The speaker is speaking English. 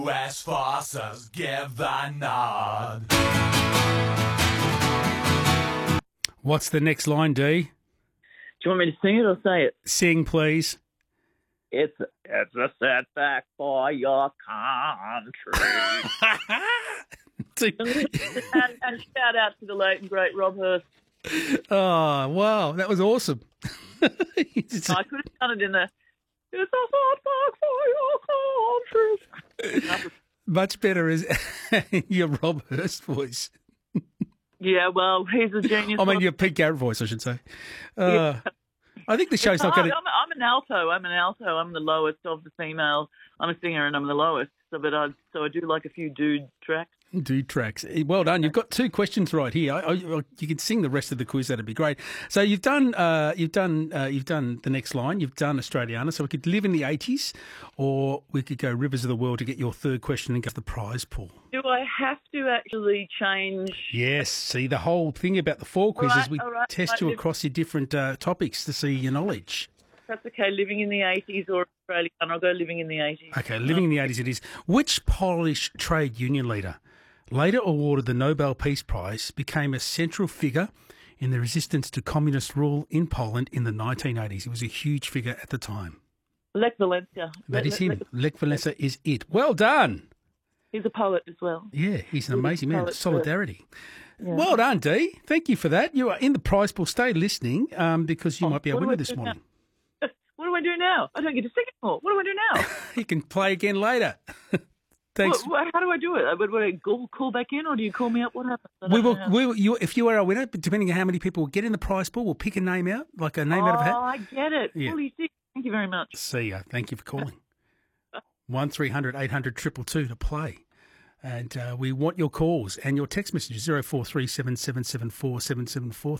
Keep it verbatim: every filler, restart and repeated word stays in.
U S forces give the nod. What's the next line, D? Do you want me to sing it or say it? Sing, please. It's a, it's a setback for your country. and, and shout out to the late and great Rob Hurst. Oh, wow. That was awesome. I could have done it in the it's a setback for your country. Much better is your Rob Hurst voice. Yeah, well, he's a genius. I mean, your Pete Garrett voice, I should say. Uh, yeah. I think the show's it's not going to... I'm, I'm an alto. I'm an alto. I'm the lowest of the female. I'm a singer and I'm the lowest. So, but I, so I do like a few dude tracks. Dude tracks. Well done. You've got two questions right here. I, I, you can sing the rest of the quiz. That'd be great. So you've done, uh, you've done, uh, you've done the next line. You've done Australiana. So we could live in the eighties, or we could go Rivers of the World to get your third question and get the prize pool. Do I have to actually change? Yes. See, the whole thing about the four quiz right, is we right, test right. you across your different uh, topics to see your knowledge. That's okay. Living in the eighties or Australia, and I'll go living in the eighties. Okay, living in the eighties it is. Which Polish trade union leader, later awarded the Nobel Peace Prize, became a central figure in the resistance to communist rule in Poland in the nineteen eighties? He was a huge figure at the time. Lech Walesa. That Le- is him. Le- Lech Walesa is it. Well done. He's a poet as well. Yeah, he's an He's amazing man. poet, Solidarity. Yeah. Well done, Dee. Thank you for that. You are in the prize pool. Stay listening um, because you Oh, might be a what do winner I this do morning. now? What do I do now? I don't get to sing anymore. What do I do now? You can play again later. Thanks. What, what, how do I do it? Would, would I call, call back in, or do you call me up? What happens? I don't We will, know. we will, you, if you are a winner, depending on how many people will get in the prize pool, we'll pick a name out, like a name oh, out of a hat. I get it. Yeah. Fully sick. Thank you very much. See ya. Thank you for calling. one three hundred eight hundred two two two to play. And uh, we want your calls and your text messages, zero four three seven seven seven four seven seven four.